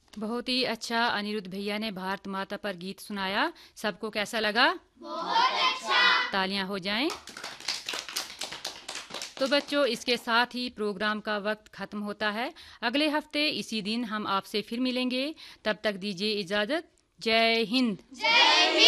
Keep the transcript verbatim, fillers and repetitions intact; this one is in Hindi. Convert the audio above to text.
बहुत ही अच्छा अनिरुद्ध भैया ने भारत माता पर गीत सुनाया। सबको कैसा लगा? बहुत अच्छा। तालियां हो जाएं। तो बच्चों, इसके साथ ही प्रोग्राम का वक्त खत्म होता है। अगले हफ्ते इसी दिन हम आपसे फिर मिलेंगे। तब तक दीजिए इजाजत। जय हिंद। जय हिंद।